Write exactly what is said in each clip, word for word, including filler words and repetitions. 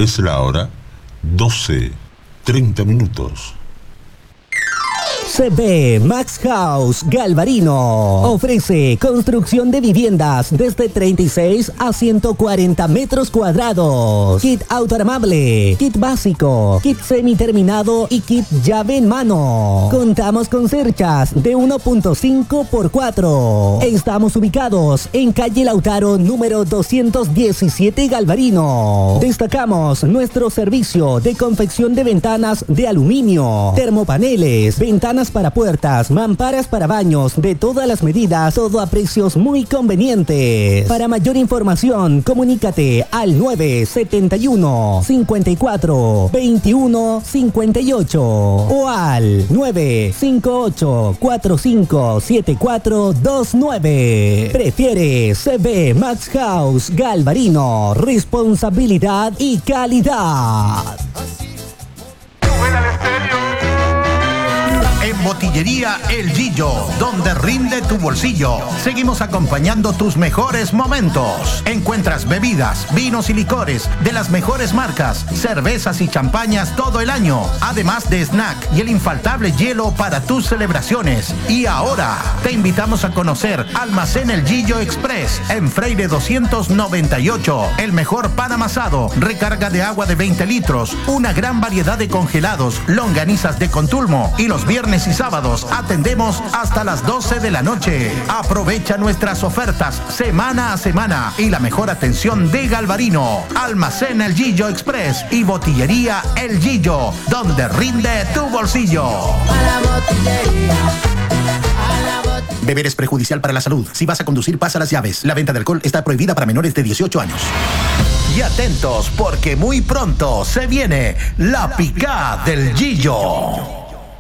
Es la hora doce, treinta minutos. C B Max House Galvarino ofrece construcción de viviendas desde treinta y seis a ciento cuarenta metros cuadrados. Kit autoarmable, kit básico, kit semiterminado y kit llave en mano. Contamos con cerchas de uno punto cinco por cuatro. Estamos ubicados en calle Lautaro número doscientos diecisiete Galvarino. Destacamos nuestro servicio de confección de ventanas de aluminio, termopaneles, ventanas para puertas, mamparas para baños de todas las medidas, todo a precios muy convenientes. Para mayor información, comunícate al nueve setenta y uno, cincuenta y cuatro, veintiuno cincuenta y ocho o al nueve cinco ocho, cuatro cinco siete cuatro dos nueve. Prefiere C B Max House Galvarino, responsabilidad y calidad. En Botillería El Gillo, donde rinde tu bolsillo. Seguimos acompañando tus mejores momentos. Encuentras bebidas, vinos y licores de las mejores marcas, cervezas y champañas todo el año, además de snack y el infaltable hielo para tus celebraciones. Y ahora te invitamos a conocer Almacén El Gillo Express en Freire doscientos noventa y ocho. El mejor pan amasado, recarga de agua de veinte litros, una gran variedad de congelados, longanizas de Contulmo y los viernes y sábados atendemos hasta las doce de la noche. Aprovecha nuestras ofertas semana a semana y la mejor atención de Galvarino. Almacén El Gillo Express y Botillería El Gillo, donde rinde tu bolsillo. A la botillería. Beber es perjudicial para la salud. Si vas a conducir, pasa las llaves. La venta de alcohol está prohibida para menores de dieciocho años. Y atentos, porque muy pronto se viene la picada del Gillo.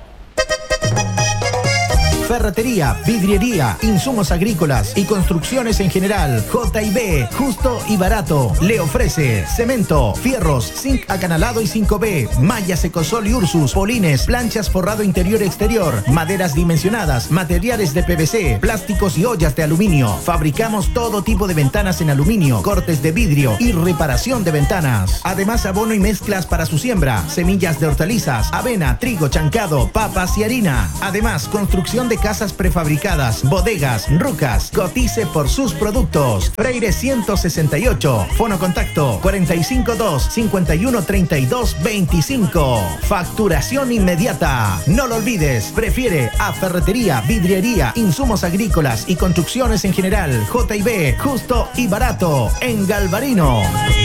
Ferretería, vidriería, insumos agrícolas y construcciones en general. J y B, justo y barato. Le ofrece cemento, fierros, zinc acanalado y cinco B, mallas Ecosol y Ursus, polines, planchas forrado interior y exterior, maderas dimensionadas, materiales de P V C, plásticos y ollas de aluminio. Fabricamos todo tipo de ventanas en aluminio, cortes de vidrio y reparación de ventanas. Además, abono y mezclas para su siembra, semillas de hortalizas, avena, trigo, chancado, papas y harina. Además, construcción de casas prefabricadas, bodegas, rucas. Cotice por sus productos. Freire ciento sesenta y ocho. Fono contacto cuarenta y cinco dos, cincuenta y uno treinta y dos veinticinco. Facturación inmediata. No lo olvides. Prefiere a Ferretería, Vidriería, Insumos Agrícolas y Construcciones en general. J y B, justo y barato. En Galvarino.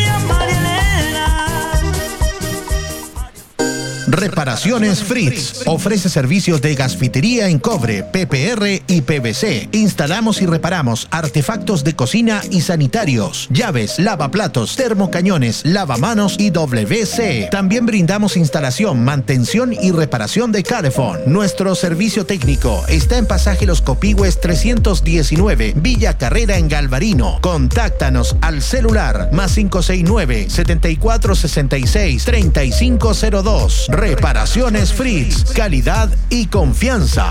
Reparaciones Fritz. Ofrece servicios de gasfitería en cobre, P P R y P V C. Instalamos y reparamos artefactos de cocina y sanitarios, llaves, lavaplatos, termocañones, lavamanos y W C. También brindamos instalación, mantención y reparación de calefón. Nuestro servicio técnico está en Pasaje Los Copigües trescientos diecinueve, Villa Carrera en Galvarino. Contáctanos al celular más cinco seis nueve, setenta y cuatro sesenta y seis, treinta y cinco cero dos. Reparaciones Fritz, calidad y confianza.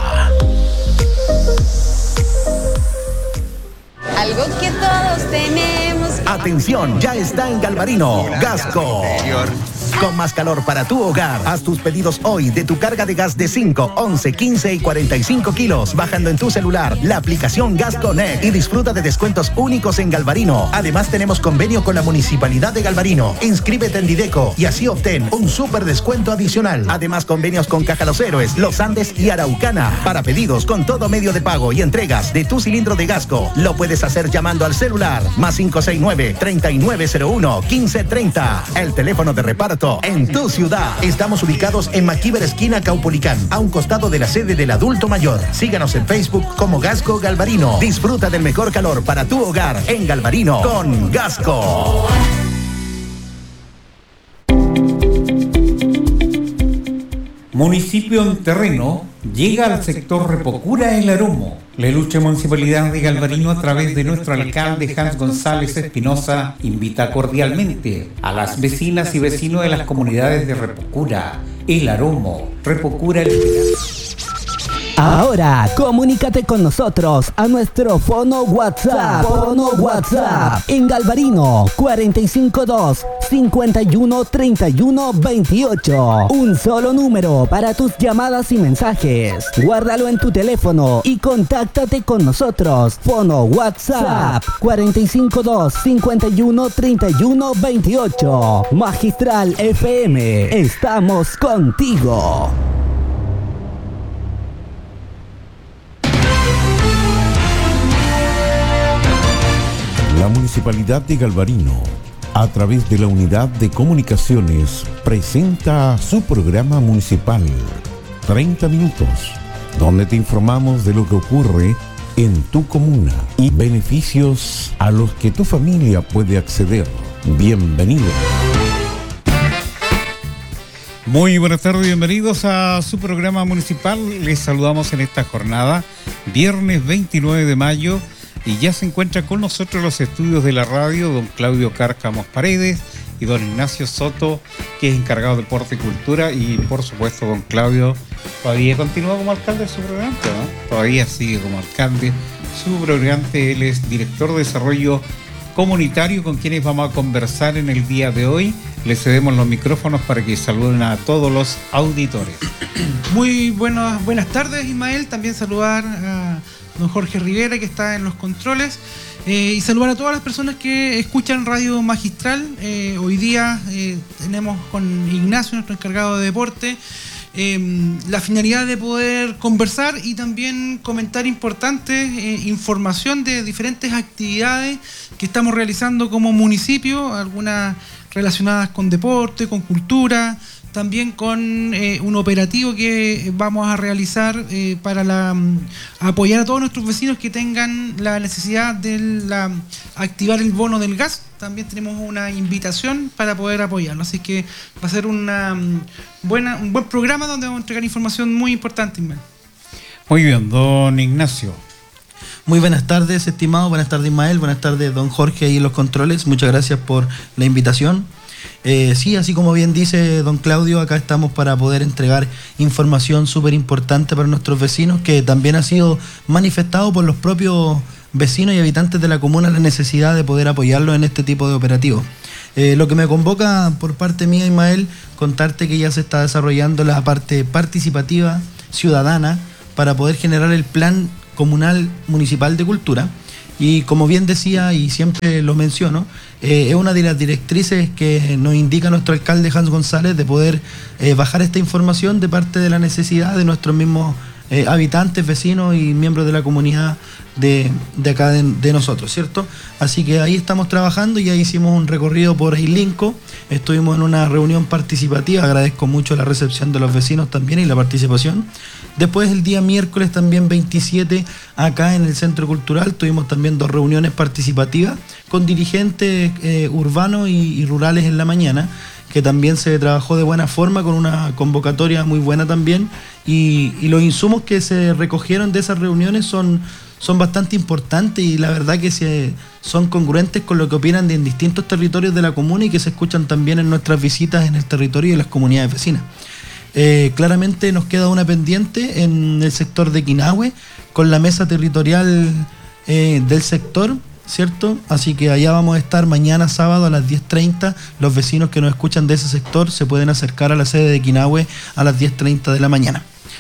Algo que todos tenemos. Atención, ya está en Galvarino, Gasco. Con más calor para tu hogar. Haz tus pedidos hoy de tu carga de gas de cinco, once, quince y cuarenta y cinco kilos, bajando en tu celular la aplicación Gas Connect y disfruta de descuentos únicos en Galvarino. Además, tenemos convenio con la Municipalidad de Galvarino. Inscríbete en Dideco y así obtén un súper descuento adicional. Además, convenios con Caja Los Héroes, Los Andes y Araucana. Para pedidos con todo medio de pago y entregas de tu cilindro de Gasco, lo puedes hacer llamando al celular más cinco seis nueve, treinta y nueve cero uno, quince treinta. El teléfono de reparto en tu ciudad. Estamos ubicados en Maquíver esquina Caupolicán, a un costado de la sede del adulto mayor. Síganos en Facebook como Gasco Galvarino. Disfruta del mejor calor para tu hogar en Galvarino con Gasco. Municipio en terreno llega al sector Repocura El Arumo. La ilustre Municipalidad de Galvarino, a través de nuestro alcalde Hans González Espinosa, invita cordialmente a las vecinas y vecinos de las comunidades de Repocura, El Arumo, Repocura El Ahora, comunícate con nosotros a nuestro fono WhatsApp. Fono WhatsApp en Galvarino cuarenta y cinco dos, cincuenta y uno, treinta y uno, veintiocho. Un solo número para tus llamadas y mensajes. Guárdalo en tu teléfono y contáctate con nosotros. Fono WhatsApp cuarenta y cinco dos, cincuenta y uno, treinta y uno, veintiocho. Magistral F M. Estamos contigo. La Municipalidad de Galvarino, a través de la Unidad de Comunicaciones, presenta su programa municipal treinta minutos, donde te informamos de lo que ocurre en tu comuna y beneficios a los que tu familia puede acceder. Bienvenido. Muy buenas tardes, bienvenidos a su programa municipal. Les saludamos en esta jornada, viernes veintinueve de mayo, y ya se encuentra con nosotros en los estudios de la radio don Claudio Cárcamos Paredes y don Ignacio Soto, que es encargado de Deporte y Cultura, y por supuesto don Claudio todavía continúa como alcalde de Subrogante, ¿no? Todavía sigue como alcalde Subrogante. Él es director de desarrollo comunitario, con quienes vamos a conversar en el día de hoy. Le cedemos los micrófonos para que saluden a todos los auditores. Muy buenas, buenas tardes, Ismael. También saludar a don Jorge Rivera, que está en los controles, eh, y saludar a todas las personas que escuchan Radio Magistral. Eh, hoy día eh, tenemos con Ignacio, nuestro encargado de deporte, eh, la finalidad de poder conversar y también comentar importante eh, información de diferentes actividades que estamos realizando como municipio, algunas relacionadas con deporte, con cultura, también con eh, un operativo que vamos a realizar eh, para la, um, apoyar a todos nuestros vecinos que tengan la necesidad de la, activar el bono del gas. También tenemos una invitación para poder apoyarlo, así que va a ser una um, buena, un buen programa donde vamos a entregar información muy importante, Ismael. Muy bien, don Ignacio. Muy buenas tardes, estimado. Buenas tardes, Ismael. Buenas tardes, don Jorge, ahí en los controles. Muchas gracias por la invitación. Eh, sí, así como bien dice don Claudio, acá estamos para poder entregar información súper importante para nuestros vecinos, que también ha sido manifestado por los propios vecinos y habitantes de la comuna la necesidad de poder apoyarlos en este tipo de operativos. Eh, lo que me convoca por parte mía, Ismael, contarte que ya se está desarrollando la parte participativa ciudadana para poder generar el plan comunal municipal de cultura. Y como bien decía y siempre lo menciono, eh, es una de las directrices que nos indica nuestro alcalde Hans González de poder eh, bajar esta información de parte de la necesidad de nuestros mismos eh, habitantes, vecinos y miembros de la comunidad de, de acá de, de nosotros, ¿cierto? Así que ahí estamos trabajando. Ya hicimos un recorrido por Islinco, estuvimos en una reunión participativa, agradezco mucho la recepción de los vecinos también y la participación. Después el día miércoles también veintisiete, acá en el Centro Cultural, tuvimos también dos reuniones participativas con dirigentes eh, urbanos y, y rurales en la mañana, que también se trabajó de buena forma con una convocatoria muy buena también, y, y los insumos que se recogieron de esas reuniones son, son bastante importantes y la verdad que se, son congruentes con lo que opinan de en distintos territorios de la comuna y que se escuchan también en nuestras visitas en el territorio y en las comunidades vecinas. Eh, claramente nos queda una pendiente en el sector de Quinahue con la mesa territorial eh, del sector, ¿cierto? Así que allá vamos a estar mañana sábado a las diez treinta. Los vecinos que nos escuchan de ese sector se pueden acercar a la sede de Quinahue a las diez treinta de la mañana.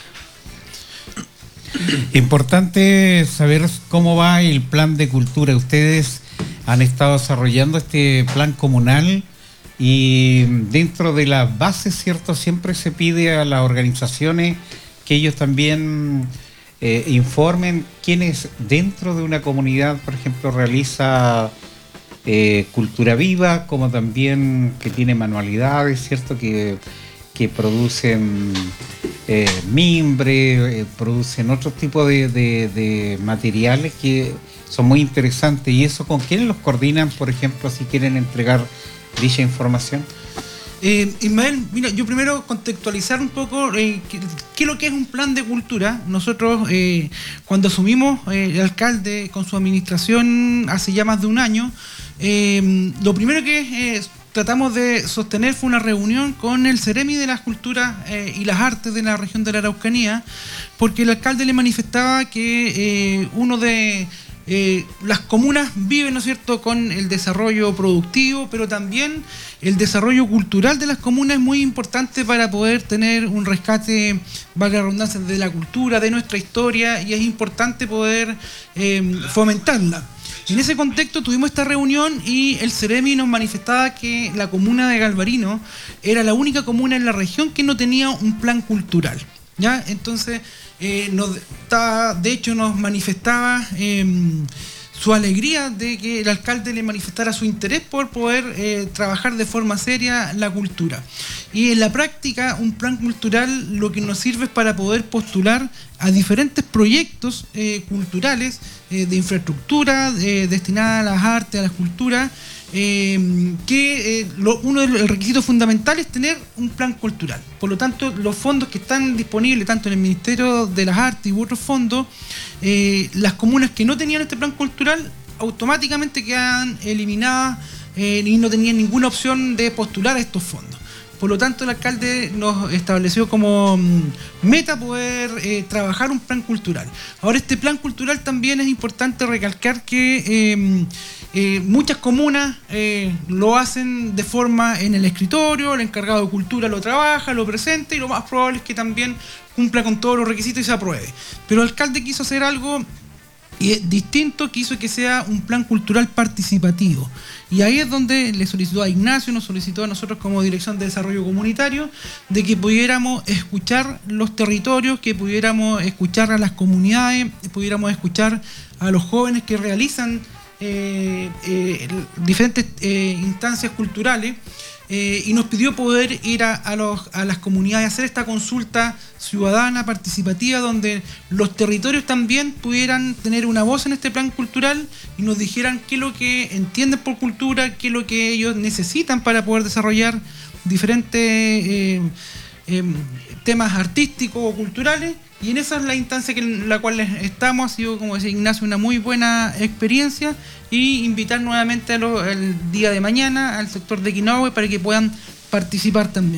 Importante saber cómo va el plan de cultura. Ustedes han estado desarrollando este plan comunal y dentro de las bases, ¿cierto? Siempre se pide a las organizaciones que ellos también eh, informen quiénes dentro de una comunidad, por ejemplo, realiza eh, cultura viva, como también que tiene manualidades, ¿cierto? Que, que producen eh, mimbre, eh, producen otro tipo de, de, de materiales que son muy interesantes. ¿Y eso con quiénes los coordinan, por ejemplo, si quieren entregar dicha información? Eh, Ismael, mira, yo primero contextualizar un poco eh, qué, qué es lo que es un plan de cultura. Nosotros, eh, cuando asumimos eh, el alcalde con su administración hace ya más de un año, eh, lo primero que eh, tratamos de sostener fue una reunión con el Ceremi de las Culturas eh, y las Artes de la región de la Araucanía, porque el alcalde le manifestaba que eh, uno de eh, las comunas viven, ¿no es cierto?, con el desarrollo productivo, pero también el desarrollo cultural de las comunas es muy importante para poder tener un rescate, valga la redundancia, de la cultura, de nuestra historia, y es importante poder eh, fomentarla. En ese contexto tuvimos esta reunión y el Ceremi nos manifestaba que la comuna de Galvarino era la única comuna en la región que no tenía un plan cultural, ¿ya? Entonces, eh, nos, estaba, de hecho nos manifestaba eh, su alegría de que el alcalde le manifestara su interés por poder eh, trabajar de forma seria la cultura. Y en la práctica, un plan cultural lo que nos sirve es para poder postular a diferentes proyectos eh, culturales eh, de infraestructura eh, destinada a las artes, a las culturas, eh, que eh, lo, uno de los requisitos fundamentales es tener un plan cultural. Por lo tanto, los fondos que están disponibles tanto en el Ministerio de las Artes y otros fondos, eh, las comunas que no tenían este plan cultural automáticamente quedan eliminadas eh, y no tenían ninguna opción de postular a estos fondos. Por lo tanto, el alcalde nos estableció como meta poder eh, trabajar un plan cultural. Ahora, este plan cultural también es importante recalcar que eh, eh, muchas comunas eh, lo hacen de forma en el escritorio, el encargado de cultura lo trabaja, lo presenta y lo más probable es que también cumpla con todos los requisitos y se apruebe. Pero el alcalde quiso hacer algo y es distinto, quiso que sea un plan cultural participativo. Y ahí es donde le solicitó a Ignacio, nos solicitó a nosotros como Dirección de Desarrollo Comunitario, de que pudiéramos escuchar los territorios, que pudiéramos escuchar a las comunidades, pudiéramos escuchar a los jóvenes que realizan eh, eh, diferentes eh, instancias culturales. Eh, y nos pidió poder ir a, a, los, a las comunidades a hacer esta consulta ciudadana, participativa, donde los territorios también pudieran tener una voz en este plan cultural y nos dijeran qué es lo que entienden por cultura, qué es lo que ellos necesitan para poder desarrollar diferentes eh, eh, temas artísticos o culturales. Y en esa es la instancia que en la cual estamos. Ha sido, como decía Ignacio, una muy buena experiencia, y invitar nuevamente a lo, el día de mañana al sector de Quinahue para que puedan participar también.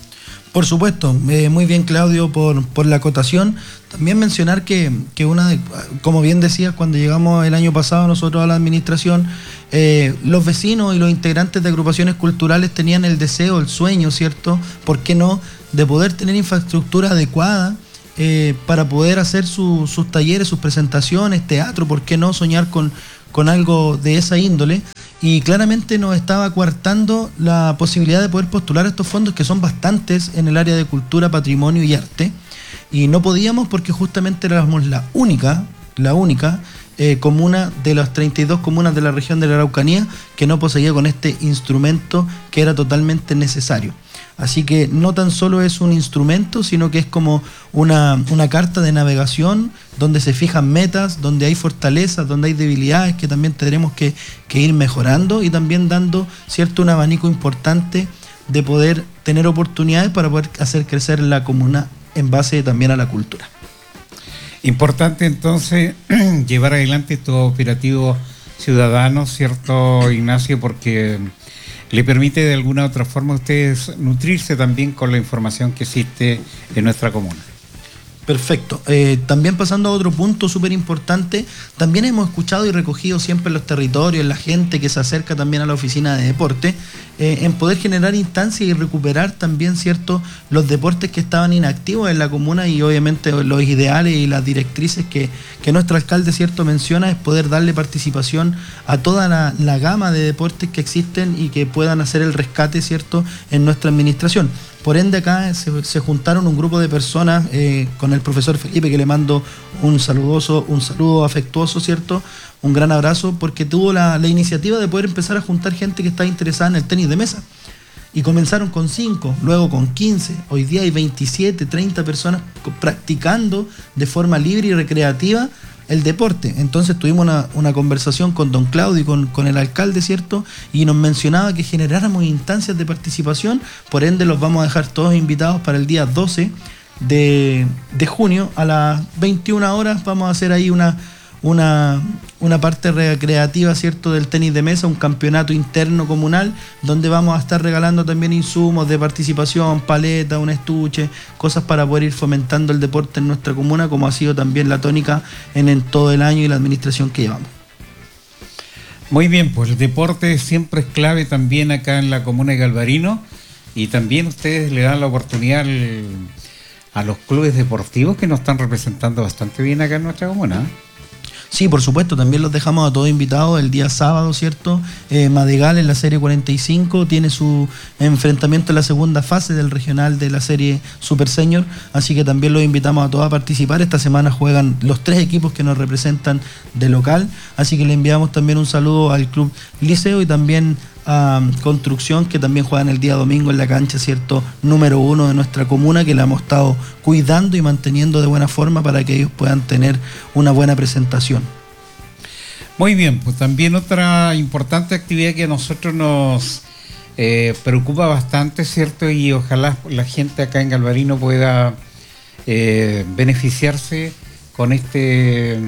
Por supuesto, eh, muy bien, Claudio, por, por la acotación. También mencionar que, que una de, como bien decías, cuando llegamos el año pasado nosotros a la administración, eh, los vecinos y los integrantes de agrupaciones culturales tenían el deseo, el sueño, ¿cierto? ¿Por qué no?, de poder tener infraestructura adecuada eh, para poder hacer su, sus talleres, sus presentaciones, teatro. ¿Por qué no soñar con, con algo de esa índole? Y claramente nos estaba coartando la posibilidad de poder postular estos fondos, que son bastantes en el área de cultura, patrimonio y arte, y no podíamos porque justamente éramos la única, la única eh, comuna de las treinta y dos comunas de la región de la Araucanía que no poseía con este instrumento que era totalmente necesario. Así que no tan solo es un instrumento, sino que es como una, una carta de navegación donde se fijan metas, donde hay fortalezas, donde hay debilidades que también tendremos que, que ir mejorando, y también dando, cierto, un abanico importante de poder tener oportunidades para poder hacer crecer la comuna en base también a la cultura. Importante entonces llevar adelante estos operativos ciudadanos, ¿cierto, Ignacio? Porque le permite de alguna u otra forma a ustedes nutrirse también con la información que existe en nuestra comuna. Perfecto. Eh, también pasando a otro punto súper importante, también hemos escuchado y recogido siempre en los territorios, la gente que se acerca también a la oficina de deporte, eh, en poder generar instancias y recuperar también, cierto, los deportes que estaban inactivos en la comuna, y obviamente los ideales y las directrices que, que nuestro alcalde, cierto, menciona, es poder darle participación a toda la, la gama de deportes que existen y que puedan hacer el rescate, cierto, en nuestra administración. Por ende, acá se, se juntaron un grupo de personas eh, con el profesor Felipe, que le mando un saludoso, un saludo afectuoso, ¿cierto? Un gran abrazo, porque tuvo la, la iniciativa de poder empezar a juntar gente que está interesada en el tenis de mesa. Y comenzaron con cinco, luego con quince, hoy día hay veintisiete, treinta personas practicando de forma libre y recreativa el deporte. Entonces tuvimos una, una conversación con don Claudio y con, con el alcalde, ¿cierto? Y nos mencionaba que generáramos instancias de participación. Por ende, los vamos a dejar todos invitados para el día doce de junio a las veintiuna horas. Vamos a hacer ahí una, una, una parte recreativa, ¿cierto?, del tenis de mesa, un campeonato interno comunal, donde vamos a estar regalando también insumos de participación, paleta, un estuche, cosas para poder ir fomentando el deporte en nuestra comuna, como ha sido también la tónica en, en todo el año y la administración que llevamos. Muy bien, pues el deporte siempre es clave también acá en la comuna de Galvarino, y también ustedes le dan la oportunidad al, a los clubes deportivos que nos están representando bastante bien acá en nuestra comuna. Sí, por supuesto, también los dejamos a todos invitados el día sábado, ¿cierto? Eh, Madrigal en la serie cuarenta y cinco tiene su enfrentamiento en la segunda fase del regional de la serie Super Senior, así que también los invitamos a todos a participar. Esta semana juegan los tres equipos que nos representan de local, así que le enviamos también un saludo al Club Liceo y también a Construcción, que también juegan el día domingo en la cancha, ¿cierto?, número uno de nuestra comuna, que la hemos estado cuidando y manteniendo de buena forma para que ellos puedan tener una buena presentación. Muy bien, pues también otra importante actividad que a nosotros nos eh, preocupa bastante, ¿cierto?, y ojalá la gente acá en Galvarino pueda eh, beneficiarse con este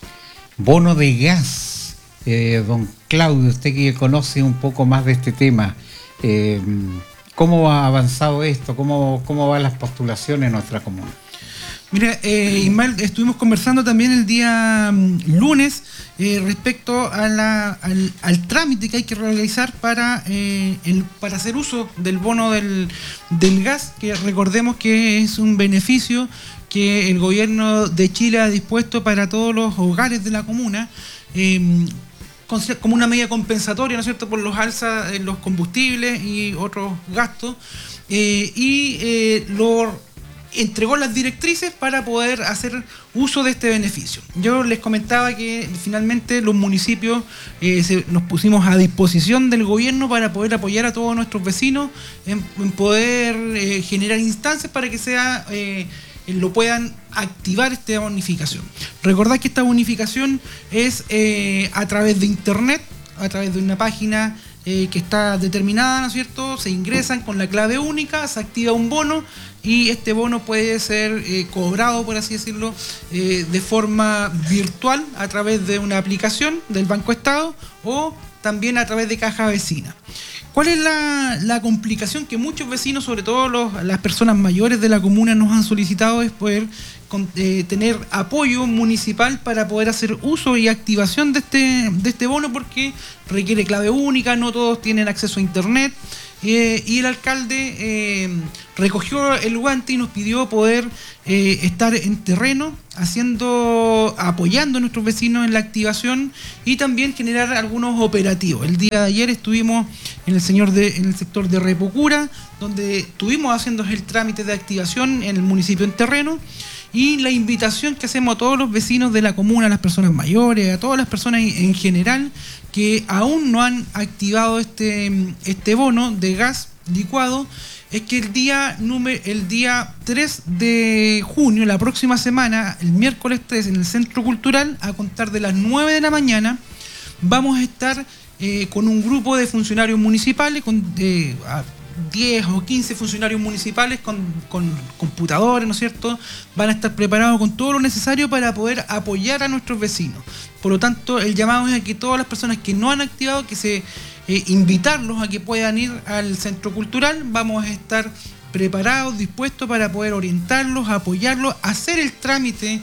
bono de gas. Eh, don Claudio, usted que conoce un poco más de este tema, eh, ¿cómo ha avanzado esto? ¿Cómo, cómo van las postulaciones en nuestra comuna? Mira, eh, Ismael, estuvimos conversando también el día um, lunes eh, respecto a la, al, al trámite que hay que realizar para, eh, el, para hacer uso del bono del, del gas, que recordemos que es un beneficio que el gobierno de Chile ha dispuesto para todos los hogares de la comuna, eh, como una medida compensatoria, ¿no es cierto?, por los alzas en los combustibles y otros gastos, eh, y eh, lo entregó las directrices para poder hacer uso de este beneficio. Yo les comentaba que finalmente los municipios eh, se, nos pusimos a disposición del gobierno para poder apoyar a todos nuestros vecinos en, en poder eh, generar instancias para que sea eh, lo puedan activar esta bonificación. Recordad que esta bonificación es eh, a través de internet, a través de una página eh, que está determinada, ¿no es cierto? Se ingresan con la clave única, se activa un bono y este bono puede ser eh, cobrado, por así decirlo, eh, de forma virtual a través de una aplicación del Banco Estado o también a través de Caja Vecina. ¿Cuál es la, la complicación que muchos vecinos, sobre todo los, las personas mayores de la comuna, nos han solicitado? Es poder con, eh, tener apoyo municipal para poder hacer uso y activación de este, de este bono, porque requiere clave única, no todos tienen acceso a internet. Eh, y el alcalde eh, recogió el guante y nos pidió poder eh, estar en terreno, haciendo, apoyando a nuestros vecinos en la activación y también generar algunos operativos. El día de ayer estuvimos en el, señor de, en el sector de Repocura, donde estuvimos haciendo el trámite de activación en el municipio en terreno, y la invitación que hacemos a todos los vecinos de la comuna, a las personas mayores, a todas las personas en general que aún no han activado este, este bono de gas licuado, es que el día, número, el día tres de junio, la próxima semana, el miércoles tres, en el Centro Cultural, a contar de las nueve de la mañana, vamos a estar eh, con un grupo de funcionarios municipales, con eh, diez o quince funcionarios municipales con, con computadores, ¿no es cierto? Van a estar preparados con todo lo necesario para poder apoyar a nuestros vecinos. Por lo tanto, el llamado es a que todas las personas que no han activado, que se eh, invitarlos a que puedan ir al Centro Cultural. Vamos a estar preparados, dispuestos para poder orientarlos, apoyarlos, hacer el trámite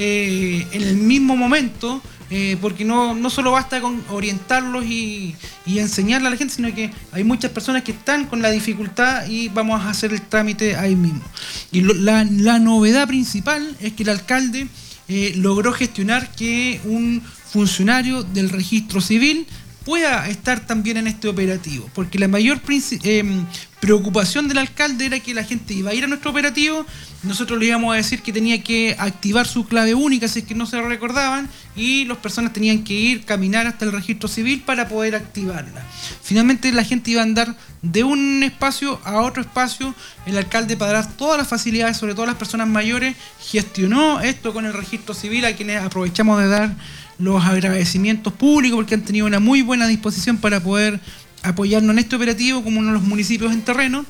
eh, en el mismo momento, eh, porque no, no solo basta con orientarlos y, y enseñarle a la gente, sino que hay muchas personas que están con la dificultad y vamos a hacer el trámite ahí mismo. Y lo, la, la novedad principal es que el alcalde eh, logró gestionar que un funcionario del registro civil pueda estar también en este operativo, porque la mayor eh, preocupación del alcalde era que la gente iba a ir a nuestro operativo, nosotros le íbamos a decir que tenía que activar su clave única si es que no se recordaban, y las personas tenían que ir, caminar hasta el registro civil para poder activarla. Finalmente la gente iba a andar de un espacio a otro espacio. El alcalde, para dar todas las facilidades, sobre todo a las personas mayores, gestionó esto con el registro civil, a quienes aprovechamos de dar los agradecimientos públicos porque han tenido una muy buena disposición para poder apoyarnos en este operativo como uno de los municipios en terreno.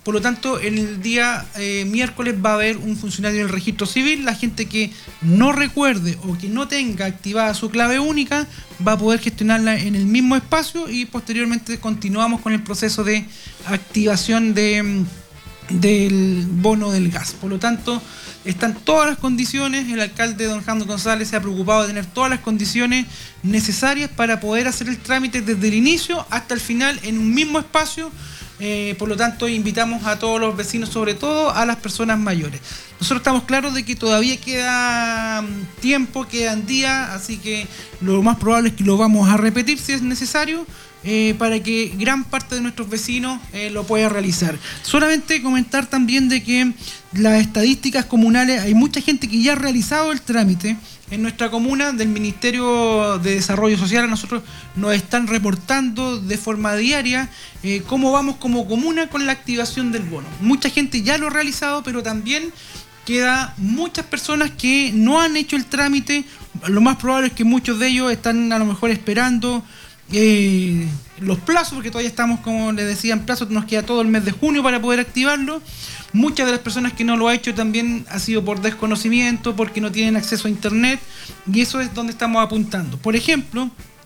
Por lo tanto, el día eh, miércoles va a haber un funcionario del registro civil. La gente que no recuerde o que no tenga activada su clave única va a poder gestionarla en el mismo espacio y posteriormente continuamos con el proceso de activación de, del bono del gas. Por lo tanto, están todas las condiciones. El alcalde don Hans González se ha preocupado de tener todas las condiciones necesarias para poder hacer el trámite desde el inicio hasta el final en un mismo espacio. Eh, por lo tanto, invitamos a todos los vecinos, sobre todo a las personas mayores. Nosotros estamos claros de que todavía queda tiempo, quedan días, así que lo más probable es que lo vamos a repetir si es necesario, eh, para que gran parte de nuestros vecinos eh, lo pueda realizar. Solamente comentar también de que las estadísticas comunales, hay mucha gente que ya ha realizado el trámite. En nuestra comuna, del Ministerio de Desarrollo Social, a nosotros nos están reportando de forma diaria eh, cómo vamos como comuna con la activación del bono. Mucha gente ya lo ha realizado, pero también queda muchas personas que no han hecho el trámite. Lo más probable es que muchos de ellos están a lo mejor esperando eh, los plazos, porque todavía estamos, como les decía, en plazo, nos queda todo el mes de junio para poder activarlo. Muchas de las personas que no lo han hecho también ha sido por desconocimiento, porque no tienen acceso a internet, y eso es donde estamos apuntando. Por ejemplo,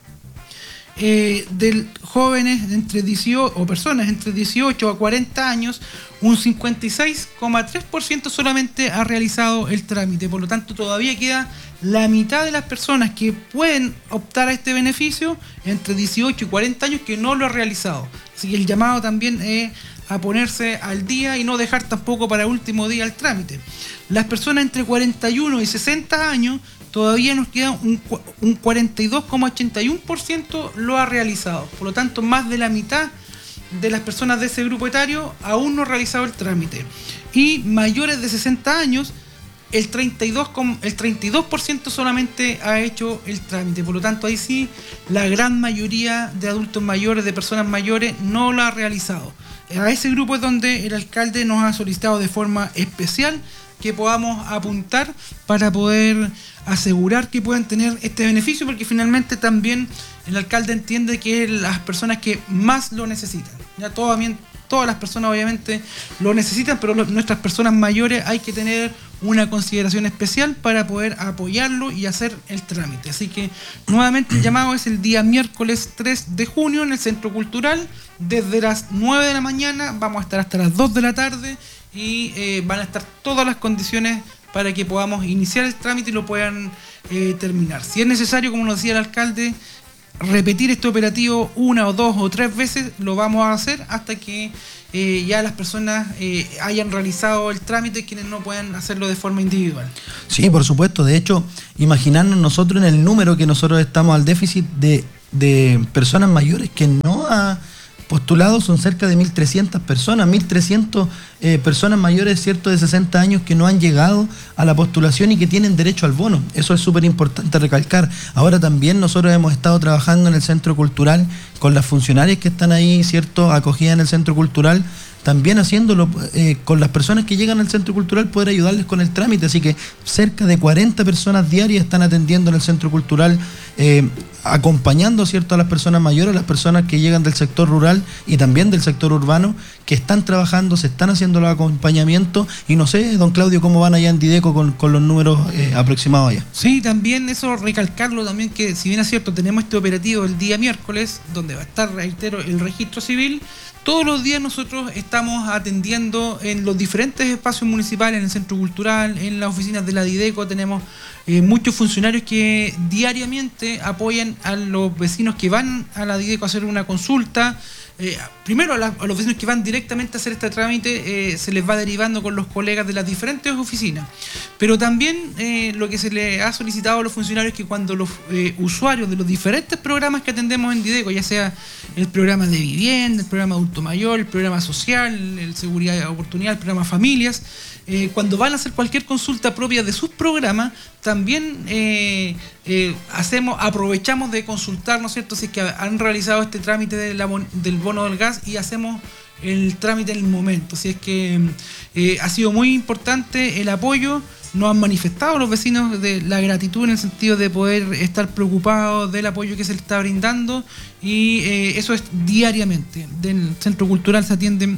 eh, de jóvenes entre dieciocho o personas entre dieciocho a cuarenta años, un cincuenta y seis coma tres por ciento solamente ha realizado el trámite. Por lo tanto, todavía queda la mitad de las personas que pueden optar a este beneficio entre dieciocho y cuarenta años que no lo ha realizado. Así que el llamado también es a ponerse al día y no dejar tampoco para último día el trámite. Las personas entre cuarenta y uno y sesenta años, todavía nos queda un, un cuarenta y dos coma ochenta y uno por ciento lo ha realizado. Por lo tanto, más de la mitad de las personas de ese grupo etario aún no ha realizado el trámite. Y mayores de sesenta años, el treinta y dos por ciento solamente ha hecho el trámite. Por lo tanto, ahí sí, la gran mayoría de adultos mayores, de personas mayores, no lo ha realizado. A ese grupo es donde el alcalde nos ha solicitado de forma especial que podamos apuntar para poder asegurar que puedan tener este beneficio, porque finalmente también el alcalde entiende que las personas que más lo necesitan, ya todo bien, todas las personas obviamente lo necesitan, pero los, nuestras personas mayores hay que tener una consideración especial para poder apoyarlo y hacer el trámite. Así que nuevamente el llamado es el día miércoles tres de junio en el Centro Cultural, desde las nueve de la mañana, vamos a estar hasta las dos de la tarde y eh, van a estar todas las condiciones para que podamos iniciar el trámite y lo puedan eh, terminar. Si es necesario, como nos decía el alcalde, repetir este operativo una o dos o tres veces, lo vamos a hacer hasta que eh, ya las personas eh, hayan realizado el trámite, quienes no puedan hacerlo de forma individual. Sí, por supuesto. De hecho, imaginarnos nosotros en el número que nosotros estamos al déficit de, de personas mayores que no ha postulado, son cerca de mil trescientas personas, mil trescientas eh, personas mayores, cierto, de sesenta años que no han llegado a la postulación y que tienen derecho al bono. Eso es súper importante recalcar. Ahora también nosotros hemos estado trabajando en el Centro Cultural con las funcionarias que están ahí, cierto, acogidas en el Centro Cultural, también haciéndolo eh, con las personas que llegan al Centro Cultural, poder ayudarles con el trámite. Así que cerca de cuarenta personas diarias están atendiendo en el Centro Cultural, eh, acompañando, cierto, a las personas mayores, a las personas que llegan del sector rural y también del sector urbano, que están trabajando, se están haciendo los acompañamientos. Y no sé, don Claudio, cómo van allá en Dideco con, con los números eh, aproximados allá. Sí, también eso, recalcarlo también, que si bien es cierto, tenemos este operativo el día miércoles, donde va a estar, reitero, el registro civil. Todos los días nosotros estamos atendiendo en los diferentes espacios municipales, en el Centro Cultural, en las oficinas de la Dideco. Tenemos eh, muchos funcionarios que diariamente apoyan a los vecinos que van a la Dideco a hacer una consulta. Eh, primero a, la, a los vecinos que van directamente a hacer este trámite, eh, se les va derivando con los colegas de las diferentes oficinas. Pero también eh, lo que se le ha solicitado a los funcionarios es que cuando los eh, usuarios de los diferentes programas que atendemos en Dideco, ya sea el programa de vivienda, el programa adulto mayor, el programa social, el seguridad y oportunidad, el programa familias, eh, cuando van a hacer cualquier consulta propia de sus programas, también eh, eh, hacemos, aprovechamos de consultar, ¿no es cierto?, si es que han realizado este trámite de la, del bono del gas, y hacemos el trámite en el momento. Así es que eh, ha sido muy importante el apoyo. Nos han manifestado los vecinos de la gratitud en el sentido de poder estar preocupados del apoyo que se les está brindando, y eh, eso es diariamente. Del Centro Cultural se atienden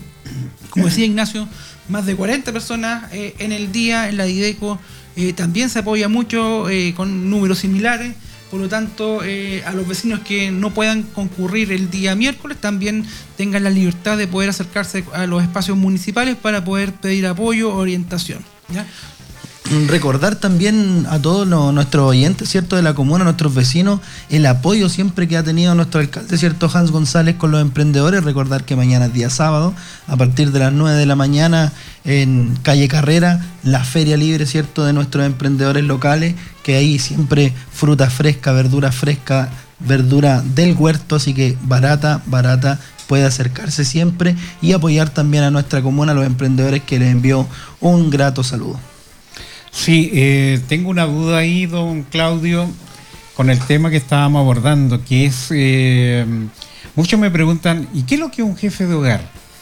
como decía Ignacio, más de cuarenta personas eh, en el día. En la Dideco eh, también se apoya mucho eh, con números similares. Por lo tanto, eh, a los vecinos que no puedan concurrir el día miércoles también tengan la libertad de poder acercarse a los espacios municipales para poder pedir apoyo o orientación, ¿ya? Recordar también a todos los, nuestros oyentes, ¿cierto?, de la comuna, nuestros vecinos, el apoyo siempre que ha tenido nuestro alcalde, ¿cierto?, Hans González, con los emprendedores. Recordar que mañana es día sábado, a partir de las nueve de la mañana, en calle Carrera, la feria libre, ¿cierto?, de nuestros emprendedores locales, que ahí siempre fruta fresca, verdura fresca, verdura del huerto, así que barata, barata, puede acercarse siempre y apoyar también a nuestra comuna, a los emprendedores, que les envió un grato saludo. Sí, eh, tengo una duda ahí, don Claudio, con el tema que estábamos abordando, que es, eh, muchos me preguntan, ¿y qué es lo que es un jefe de hogar?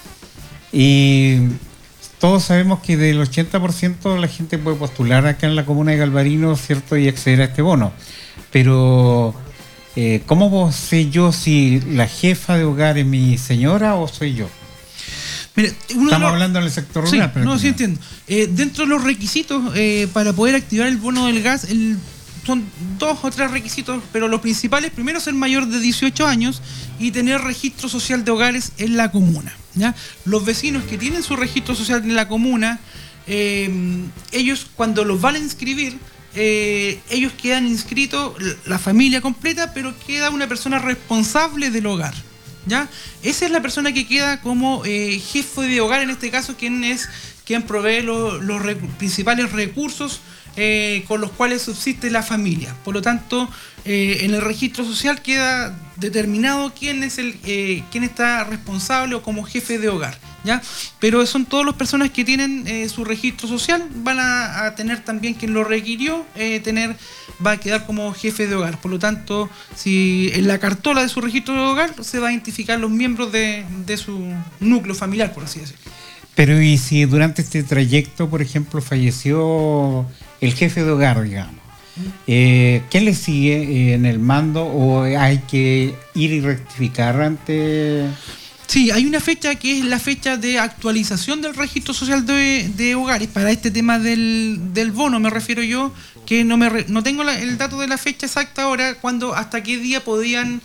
Y todos sabemos que del ochenta por ciento la gente puede postular acá en la comuna de Galvarino, ¿cierto?, y acceder a este bono. Pero, eh, ¿cómo sé yo si la jefa de hogar es mi señora o soy yo? Mire, uno Estamos los, hablando del sector sí, rural. Pero no, sí entiendo. Eh, dentro de los requisitos eh, para poder activar el bono del gas, el, son dos o tres requisitos, pero los principales, primero, ser mayor de dieciocho años y tener registro social de hogares en la comuna, ¿ya? Los vecinos que tienen su registro social en la comuna, eh, ellos cuando los van a inscribir, eh, ellos quedan inscritos, la familia completa, pero queda una persona responsable del hogar, ¿ya? Esa es la persona que queda como eh, jefe de hogar, en este caso, quien es quien provee lo, los recu- principales recursos eh, con los cuales subsiste la familia. Por lo tanto, eh, en el registro social queda determinado quién es el eh, quién está responsable o como jefe de hogar, ¿ya? Pero son todas las personas que tienen eh, su registro social, van a, a tener también quien lo requirió, eh, tener va a quedar como jefe de hogar. Por lo tanto, si en la cartola de su registro de hogar se va a identificar los miembros de, de su núcleo familiar, por así decirlo. Pero ¿y si durante este trayecto, por ejemplo, falleció el jefe de hogar, digamos? Eh, ¿Quién le sigue eh, en el mando o hay que ir y rectificar ante...? Sí, hay una fecha que es la fecha de actualización del registro social de, de hogares para este tema del, del bono, me refiero yo, que no me re, no tengo la, el dato de la fecha exacta ahora, cuando hasta qué día podían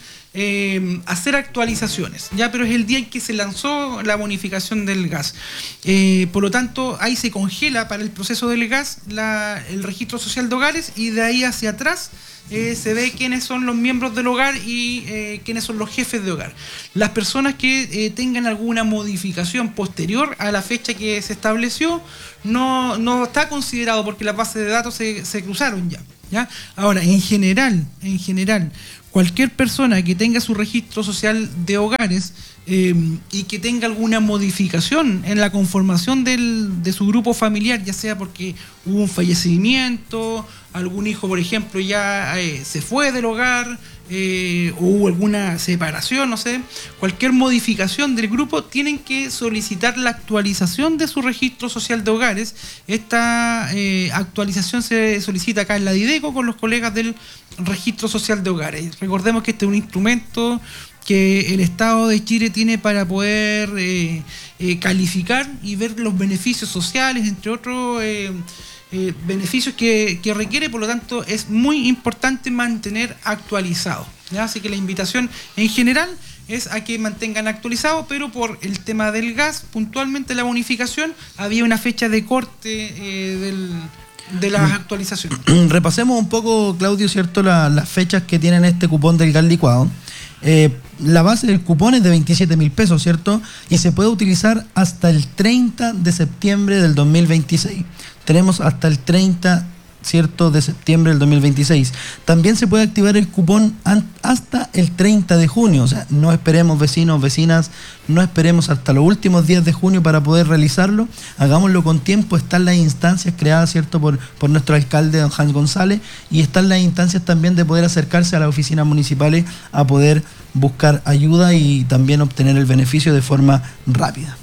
eh, hacer actualizaciones, ya, pero es el día en que se lanzó la bonificación del gas. Eh, por lo tanto, ahí se congela para el proceso del gas la, el registro social de hogares y de ahí hacia atrás Eh, se ve quiénes son los miembros del hogar y eh, quiénes son los jefes de hogar. Las personas que eh, tengan alguna modificación posterior a la fecha que se estableció no, no está considerado porque las bases de datos se, se cruzaron ya, ¿ya? Ahora, en general, en general, cualquier persona que tenga su registro social de hogares eh, y que tenga alguna modificación en la conformación del, de su grupo familiar, ya sea porque hubo un fallecimiento, algún hijo, por ejemplo, ya eh, se fue del hogar, eh, o hubo alguna separación, no sé, cualquier modificación del grupo, tienen que solicitar la actualización de su registro social de hogares. Esta eh, actualización se solicita acá en la Dideco con los colegas del registro social de hogares. Recordemos que este es un instrumento que el Estado de Chile tiene para poder eh, eh, calificar y ver los beneficios sociales, entre otros eh, eh, beneficios que, que requiere. Por lo tanto, es muy importante mantener actualizado, ¿ya? Así que la invitación en general es a que mantengan actualizado, pero por el tema del gas, puntualmente la bonificación, había una fecha de corte eh, del... de las actualizaciones. Repasemos un poco, Claudio, ¿cierto?, la, las fechas que tienen este cupón del gas licuado. Eh, la base del cupón es de veintisiete mil pesos, ¿cierto? Y se puede utilizar hasta el treinta de septiembre del dos mil veintiséis. Tenemos hasta el treinta, ¿cierto?, de septiembre del dos mil veintiséis. También se puede activar el cupón hasta el treinta de junio. O sea, no esperemos, vecinos, vecinas, no esperemos hasta los últimos días de junio para poder realizarlo. Hagámoslo con tiempo. Están las instancias creadas, ¿cierto?, por, por nuestro alcalde, don Hans González, y están las instancias también de poder acercarse a las oficinas municipales a poder buscar ayuda y también obtener el beneficio de forma rápida.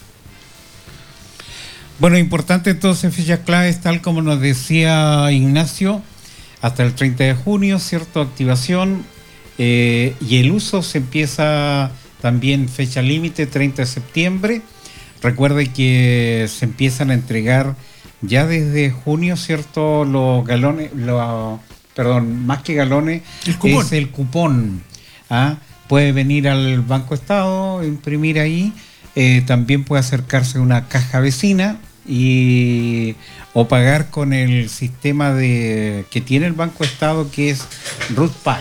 Bueno, importante entonces, fechas claves, tal como nos decía Ignacio, hasta el treinta de junio, ¿cierto?, activación, eh, y el uso se empieza también fecha límite, treinta de septiembre, Recuerde que se empiezan a entregar ya desde junio, ¿cierto? Los galones, los, perdón, más que galones, el cupón. es el cupón. ¿Ah? Puede venir al Banco Estado, imprimir ahí, eh, también puede acercarse a una caja vecina y o pagar con el sistema de que tiene el Banco Estado, que es RUTPAY.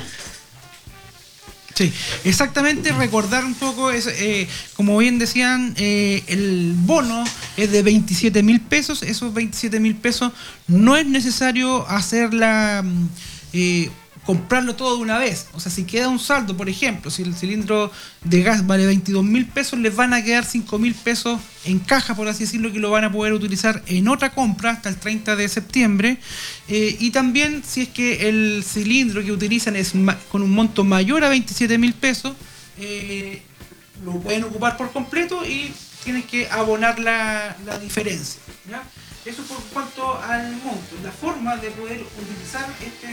Sí, exactamente, recordar un poco, es, eh, como bien decían, eh, el bono es de veintisiete mil pesos, esos veintisiete mil pesos no es necesario hacerla, eh, comprarlo todo de una vez. O sea, si queda un saldo, por ejemplo, si el cilindro de gas vale veintidós mil pesos, les van a quedar cinco mil pesos en caja, por así decirlo, que lo van a poder utilizar en otra compra hasta el treinta de septiembre. Eh, y también, si es que el cilindro que utilizan es ma- con un monto mayor a veintisiete mil pesos, eh, lo pueden ocupar por completo y tienen que abonar la, la diferencia, ¿ya? Eso por cuanto al monto. La forma de poder utilizar este,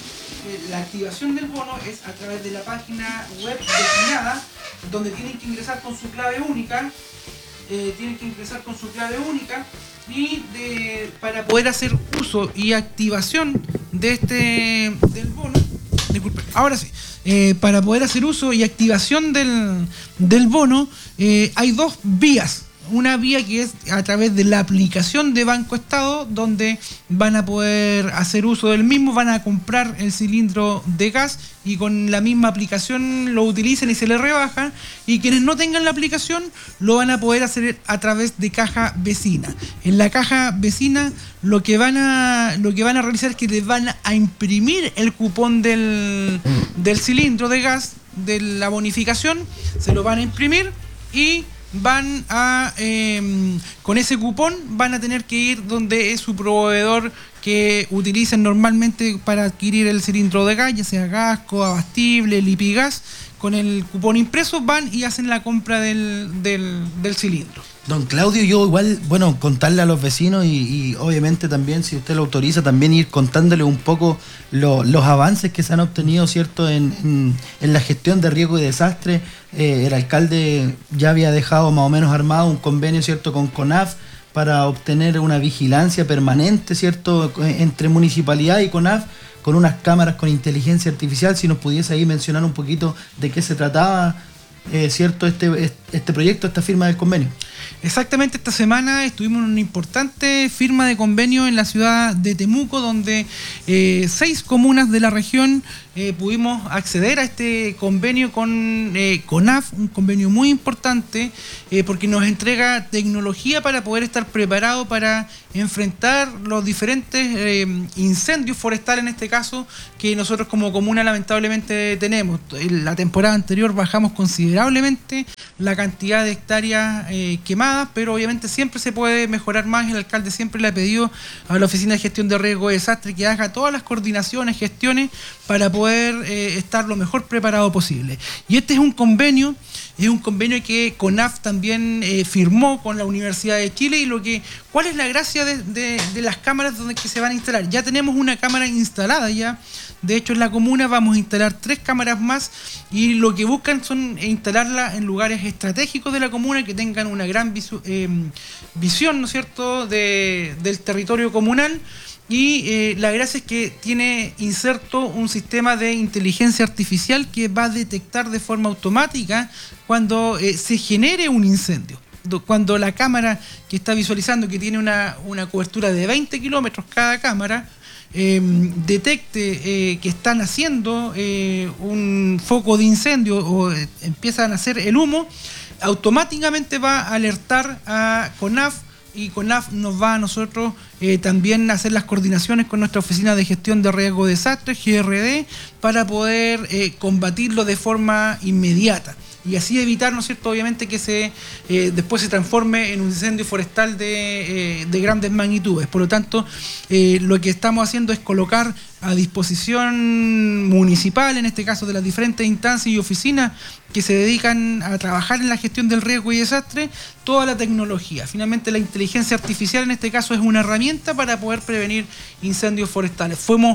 eh, la activación del bono es a través de la página web destinada, donde tienen que ingresar con su clave única, eh, tienen que ingresar con su clave única y de, para poder hacer uso y activación de este del bono. Disculpen, ahora sí. Eh, para poder hacer uso y activación del, del bono, eh, hay dos vías. Una vía que es a través de la aplicación de Banco Estado, donde van a poder hacer uso del mismo, van a comprar el cilindro de gas y con la misma aplicación lo utilizan y se le rebajan. Y quienes no tengan la aplicación lo van a poder hacer a través de caja vecina. En la caja vecina lo que van a, lo que van a realizar es que les van a imprimir el cupón del, del cilindro de gas, de la bonificación, se lo van a imprimir y van a, eh, con ese cupón van a tener que ir donde es su proveedor que utilizan normalmente para adquirir el cilindro de gas, ya sea Gasco, Abastible, Lipigas. Con el cupón impreso van y hacen la compra del, del, del cilindro. Don Claudio, yo igual, bueno, contarle a los vecinos y, y obviamente también, si usted lo autoriza, también ir contándole un poco lo, los avances que se han obtenido, ¿cierto?, en, en, en la gestión de riesgo y desastre. Eh, el alcalde ya había dejado más o menos armado un convenio, ¿cierto?, con CONAF para obtener una vigilancia permanente, ¿cierto?, entre municipalidad y CONAF, con unas cámaras con inteligencia artificial. Si nos pudiese ahí mencionar un poquito de qué se trataba, eh, ¿cierto?, este, este proyecto, esta firma del convenio. Exactamente, esta semana estuvimos en una importante firma de convenio en la ciudad de Temuco, donde eh, seis comunas de la región eh, pudimos acceder a este convenio con eh, CONAF, un convenio muy importante eh, porque nos entrega tecnología para poder estar preparado para enfrentar los diferentes eh, incendios forestales, en este caso, que nosotros como comuna lamentablemente tenemos. En la temporada anterior bajamos considerablemente la cantidad de hectáreas eh, quemadas, pero obviamente siempre se puede mejorar más. El alcalde siempre le ha pedido a la Oficina de Gestión de Riesgo y Desastre que haga todas las coordinaciones, gestiones para poder eh, estar lo mejor preparado posible. Y este es un convenio, es un convenio que CONAF también eh, firmó con la Universidad de Chile. Y lo que, ¿cuál es la gracia de, de, de las cámaras donde que se van a instalar? Ya tenemos una cámara instalada ya. De hecho, en la comuna vamos a instalar tres cámaras más y lo que buscan son instalarla en lugares estratégicos de la comuna que tengan una gran visu, eh, visión, ¿no es cierto?, de, del territorio comunal. Y eh, la gracia es que tiene inserto un sistema de inteligencia artificial que va a detectar de forma automática cuando eh, se genere un incendio. Cuando la cámara que está visualizando, que tiene una, una cobertura de veinte kilómetros cada cámara, eh, detecte eh, que están haciendo eh, un foco de incendio o eh, empiezan a hacer el humo, automáticamente va a alertar a CONAF y CONAF nos va a nosotros eh, también hacer las coordinaciones con nuestra Oficina de Gestión de Riesgo de Desastre, G R D, para poder eh, combatirlo de forma inmediata. Y así evitar, ¿no es cierto?, obviamente que se eh, después se transforme en un incendio forestal de, eh, de grandes magnitudes. Por lo tanto, eh, lo que estamos haciendo es colocar a disposición municipal, en este caso de las diferentes instancias y oficinas que se dedican a trabajar en la gestión del riesgo y desastre, toda la tecnología. Finalmente, la inteligencia artificial en este caso es una herramienta para poder prevenir incendios forestales. Fuimos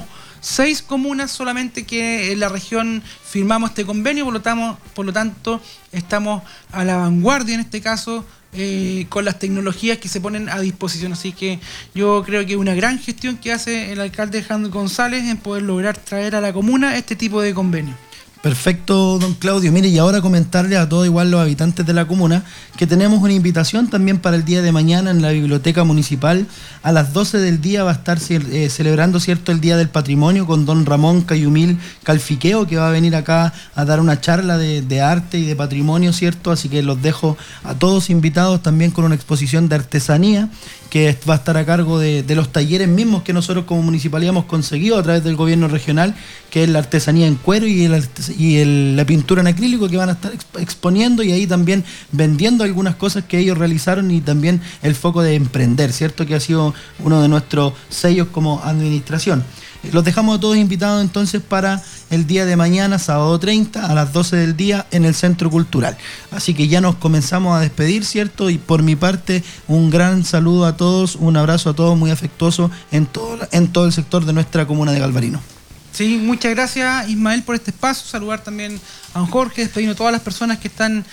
seis comunas solamente que en la región firmamos este convenio, por lo tanto, por lo tanto estamos a la vanguardia en este caso, Eh, con las tecnologías que se ponen a disposición. Así que yo creo que es una gran gestión que hace el alcalde Hans González en poder lograr traer a la comuna este tipo de convenio. Perfecto, don Claudio. Mire, y ahora comentarle a todos igual los habitantes de la comuna que tenemos una invitación también para el día de mañana en la Biblioteca Municipal. A las doce del día va a estar eh, celebrando, ¿cierto?, el Día del Patrimonio con don Ramón Cayumil Calfiqueo, que va a venir acá a dar una charla de, de arte y de patrimonio, ¿cierto? Así que los dejo a todos invitados también con una exposición de artesanía que va a estar a cargo de, de los talleres mismos que nosotros como municipalidad hemos conseguido a través del gobierno regional, que es la artesanía en cuero y, el, y el, la pintura en acrílico, que van a estar exponiendo y ahí también vendiendo algunas cosas que ellos realizaron, y también el foco de emprender, ¿cierto?, que ha sido uno de nuestros sellos como administración. Los dejamos a todos invitados entonces para el día de mañana, sábado treinta, a las doce del día en el Centro Cultural. Así que ya nos comenzamos a despedir, ¿cierto? Y por mi parte, un gran saludo a todos, un abrazo a todos muy afectuoso en todo, en todo el sector de nuestra comuna de Galvarino. Sí, muchas gracias, Ismael, por este espacio. Saludar también a don Jorge, despedirnos a todas las personas que están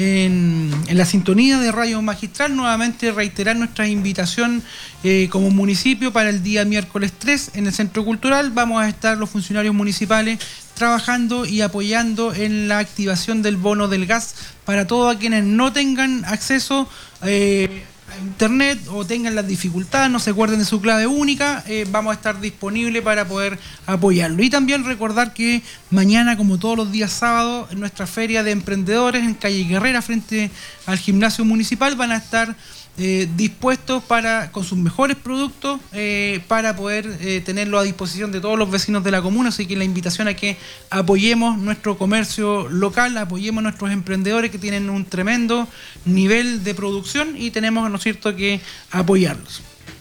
en, en la sintonía de Radio Magistral. Nuevamente reiterar nuestra invitación eh, como municipio para el día miércoles tres en el Centro Cultural. Vamos a estar los funcionarios municipales trabajando y apoyando en la activación del bono del gas para todos quienes no tengan acceso eh, a internet o tengan las dificultades, no se acuerden de su clave única, eh, vamos a estar disponibles para poder apoyarlo. Y también recordar que mañana, como todos los días sábados, en nuestra feria de emprendedores en calle Guerrera, frente al gimnasio municipal, van a estar Eh, dispuestos para con sus mejores productos eh, para poder eh, tenerlo a disposición de todos los vecinos de la comuna. Así que la invitación a que apoyemos nuestro comercio local, apoyemos a nuestros emprendedores que tienen un tremendo nivel de producción y tenemos, ¿no es cierto?, que apoyarlos.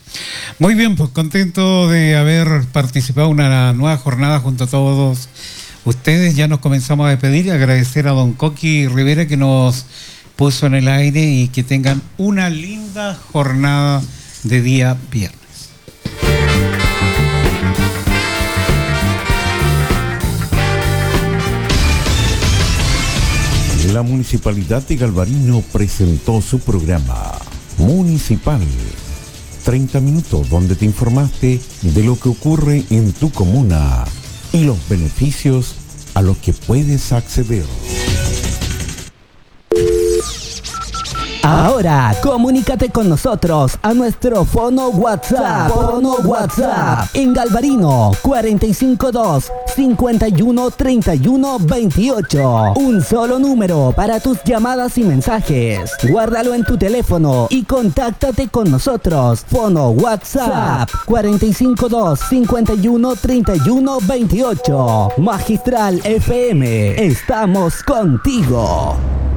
Muy bien, pues contento de haber participado en una nueva jornada junto a todos ustedes. Ya nos comenzamos a despedir y agradecer a don Coqui Rivera que nos puso en el aire, y que tengan una linda jornada de día viernes. La Municipalidad de Galvarino presentó su programa Municipal. treinta minutos donde te informaste de lo que ocurre en tu comuna y los beneficios a los que puedes acceder. Ahora, comunícate con nosotros a nuestro fono WhatsApp. Fono WhatsApp en Galvarino cuarenta y cinco dos, cincuenta y uno, treinta y uno, veintiocho. Un solo número para tus llamadas y mensajes. Guárdalo en tu teléfono y contáctate con nosotros. Fono WhatsApp cuarenta y cinco dos, cincuenta y uno, treinta y uno, veintiocho. Magistral F M, estamos contigo.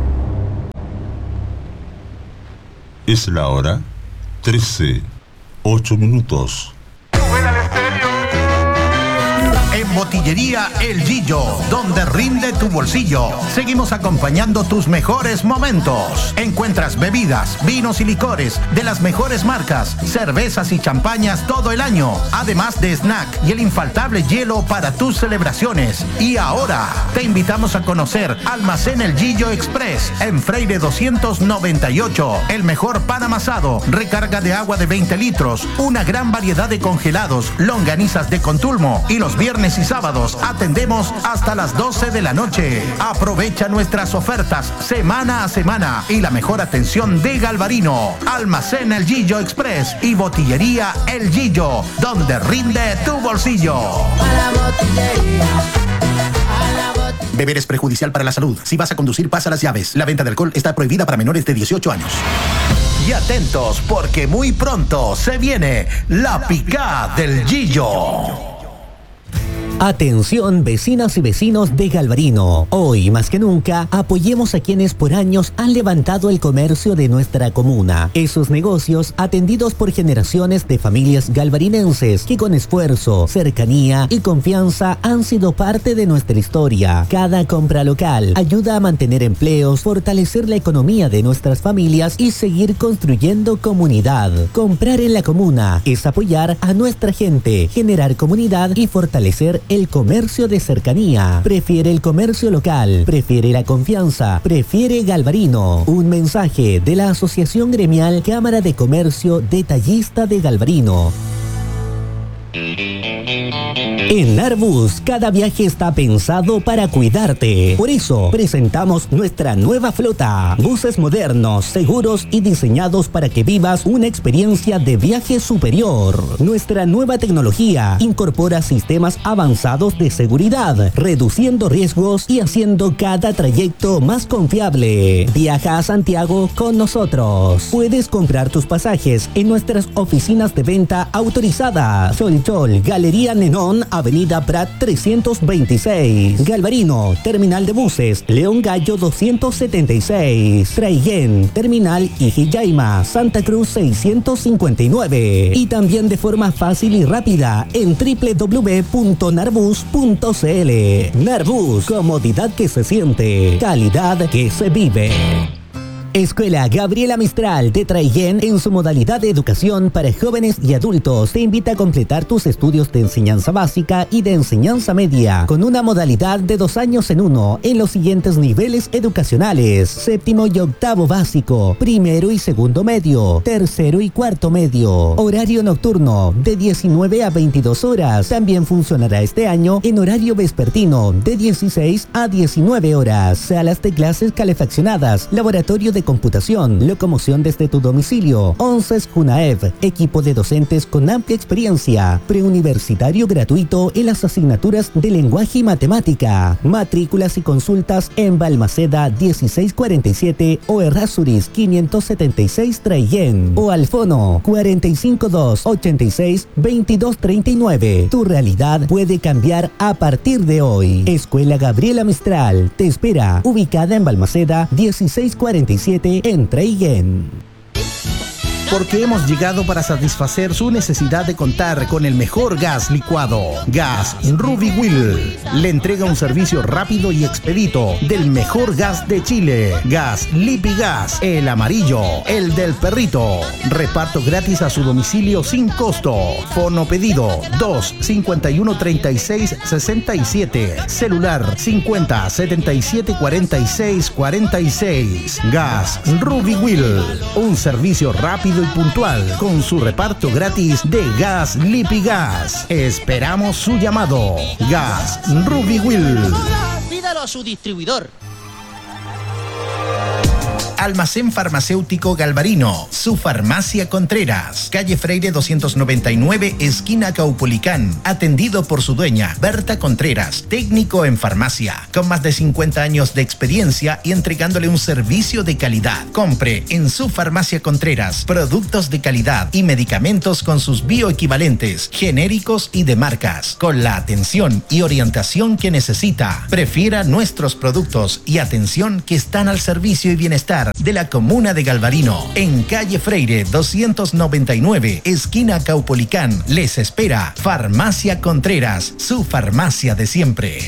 Es la hora trece, ocho minutos. En Botillería El Gillo, donde rinde tu bolsillo. Seguimos acompañando tus mejores momentos. Encuentras bebidas, vinos y licores de las mejores marcas, cervezas y champañas todo el año, además de snack y el infaltable hielo para tus celebraciones. Y ahora te invitamos a conocer Almacén El Gillo Express en Freire doscientos noventa y ocho. El mejor pan amasado, recarga de agua de veinte litros, una gran variedad de congelados, longanizas de Contulmo, y los viernes y sábados atendemos hasta las doce de la noche. Aprovecha nuestras ofertas semana a semana y la mejor atención de Galvarino. Almacén El Gillo Express y Botillería El Gillo, donde rinde tu bolsillo. Beber es perjudicial para la salud. Si vas a conducir, pasa las llaves. La venta de alcohol está prohibida para menores de dieciocho años. Y atentos, porque muy pronto se viene la picada del Gillo. Atención vecinas y vecinos de Galvarino. Hoy más que nunca apoyemos a quienes por años han levantado el comercio de nuestra comuna. Esos negocios atendidos por generaciones de familias galvarinenses que con esfuerzo, cercanía y confianza han sido parte de nuestra historia. Cada compra local ayuda a mantener empleos, fortalecer la economía de nuestras familias y seguir construyendo comunidad. Comprar en la comuna es apoyar a nuestra gente, generar comunidad y fortalecer el comercio de cercanía. Prefiere el comercio local, prefiere la confianza, prefiere Galvarino. Un mensaje de la Asociación Gremial Cámara de Comercio Detallista de Galvarino. En Narbus, cada viaje está pensado para cuidarte. Por eso, presentamos nuestra nueva flota. Buses modernos, seguros y diseñados para que vivas una experiencia de viaje superior. Nuestra nueva tecnología incorpora sistemas avanzados de seguridad, reduciendo riesgos y haciendo cada trayecto más confiable. Viaja a Santiago con nosotros. Puedes comprar tus pasajes en nuestras oficinas de venta autorizadas. Sol Chol, Galería Nenón, Avenida Prat trescientos veintiséis. Galvarino, Terminal de Buses, León Gallo doscientos setenta y seis. Traiguén, Terminal Ijiyaima, Santa Cruz seiscientos cincuenta y nueve. Y también de forma fácil y rápida en doble u doble u doble u punto narbus punto c l. Narbus, comodidad que se siente, calidad que se vive. Escuela Gabriela Mistral de Traiguén, en su modalidad de educación para jóvenes y adultos, te invita a completar tus estudios de enseñanza básica y de enseñanza media con una modalidad de dos años en uno en los siguientes niveles educacionales: séptimo y octavo básico, primero y segundo medio, tercero y cuarto medio. Horario nocturno de diecinueve a veintidós horas. También funcionará este año en horario vespertino de dieciséis a diecinueve horas. Salas de clases calefaccionadas, laboratorio de computación, locomoción desde tu domicilio, once Junaev, equipo de docentes con amplia experiencia, preuniversitario gratuito en las asignaturas de lenguaje y matemática. Matrículas y consultas en Balmaceda dieciséis cuarenta y siete o Errázuriz quinientos setenta y seis Traiguén o al fono cuarenta y cinco dos ochenta y seis veintidós treinta y nueve. Tu realidad puede cambiar a partir de hoy. Escuela Gabriela Mistral te espera, ubicada en Balmaceda dieciséis cuarenta y siete en Traiguén. Porque hemos llegado para satisfacer su necesidad de contar con el mejor gas licuado. Gas Ruby Will le entrega un servicio rápido y expedito del mejor gas de Chile. Gas Lipigas, el amarillo, el del perrito. Reparto gratis a su domicilio sin costo. Fono pedido dos cincuenta y uno treinta y seis sesenta y siete. Celular cincuenta setenta y siete cuarenta y seis cuarenta y seis. Gas Ruby Will, un servicio rápido y puntual con su reparto gratis de gas Lipigas. Esperamos su llamado. Gas Ruby Will. Pídalo a su distribuidor. Almacén Farmacéutico Galvarino, su farmacia Contreras, calle Freire doscientos noventa y nueve, esquina Caupolicán, atendido por su dueña, Berta Contreras, técnico en farmacia, con más de cincuenta años de experiencia y entregándole un servicio de calidad. Compre en su farmacia Contreras productos de calidad y medicamentos con sus bioequivalentes, genéricos y de marcas, con la atención y orientación que necesita. Prefiera nuestros productos y atención que están al servicio y bienestar de la comuna de Galvarino, en calle Freire doscientos noventa y nueve, esquina Caupolicán. Les espera Farmacia Contreras, su farmacia de siempre.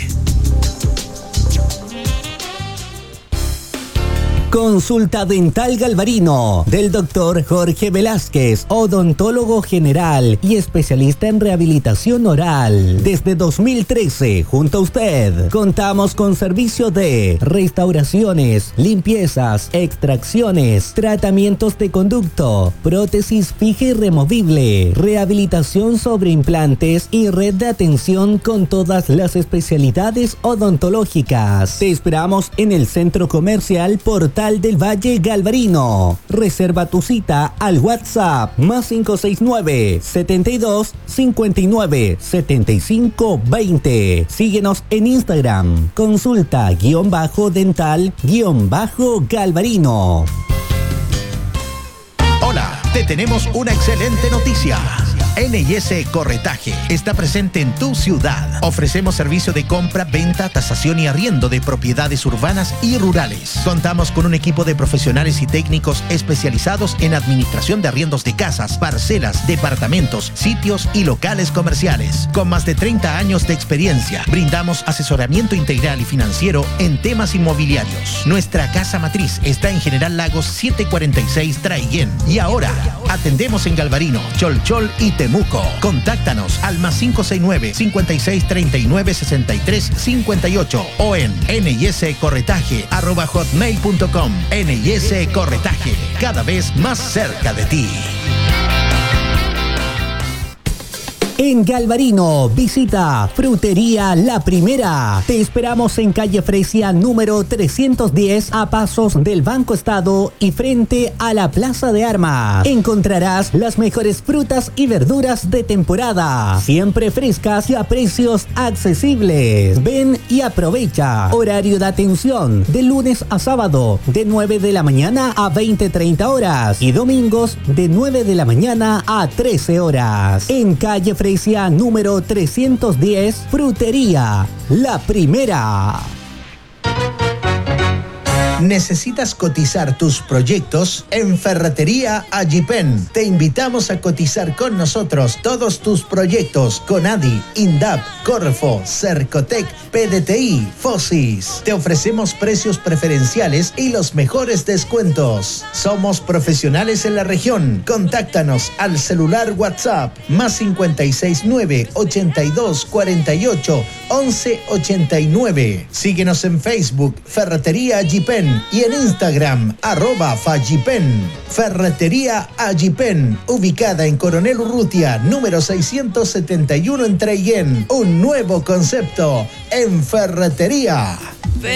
Consulta Dental Galvarino del doctor Jorge Velázquez, odontólogo general y especialista en rehabilitación oral. Desde dos mil trece, junto a usted, contamos con servicio de restauraciones, limpiezas, extracciones, tratamientos de conducto, prótesis fija y removible, rehabilitación sobre implantes y red de atención con todas las especialidades odontológicas. Te esperamos en el Centro Comercial Portal del Valle Galvarino. Reserva tu cita al WhatsApp más cinco seis nueve, setenta y dos, cincuenta y nueve, setenta y cinco, veinte. Síguenos en Instagram. Consulta guión bajo dental guión bajo Galvarino. Hola, te tenemos una excelente noticia. N y S Corretaje está presente en tu ciudad. Ofrecemos servicio de compra, venta, tasación y arriendo de propiedades urbanas y rurales. Contamos con un equipo de profesionales y técnicos especializados en administración de arriendos de casas, parcelas, departamentos, sitios y locales comerciales. Con más de treinta años de experiencia, brindamos asesoramiento integral y financiero en temas inmobiliarios. Nuestra casa matriz está en General Lagos setecientos cuarenta y seis Traiguén. Y ahora, atendemos en Galvarino, Cholchol y Temuco. Contáctanos al más cinco seis nueve, cincuenta y seis, treinta y nueve, sesenta y tres, cincuenta y ocho o en nyscorretaje arroba hotmail punto com. N y S Corretaje, cada vez más cerca de ti. En Galvarino, visita Frutería La Primera. Te esperamos en calle Fresia número trescientos diez, a pasos del Banco Estado y frente a la Plaza de Armas. Encontrarás las mejores frutas y verduras de temporada, siempre frescas y a precios accesibles. Ven y aprovecha. Horario de atención de lunes a sábado de nueve de la mañana a veinte treinta horas y domingos de nueve de la mañana a trece horas. En calle Fresia número trescientos diez, Frutería La Primera. ¿Necesitas cotizar tus proyectos? En Ferretería Agipen te invitamos a cotizar con nosotros todos tus proyectos con A D I, INDAP, Corfo, Cercotec, P D T I, Fosis. Te ofrecemos precios preferenciales y los mejores descuentos. Somos profesionales en la región. Contáctanos al celular WhatsApp más cincuenta y seis nueve, ochenta y dos, cuarenta y ocho, once ochenta y nueve. Síguenos en Facebook Ferretería Agipen y en Instagram, arroba Fagipen. Ferretería Agipen, ubicada en Coronel Urrutia, número seiscientos setenta y uno en Traiguén. Un nuevo concepto en ferretería.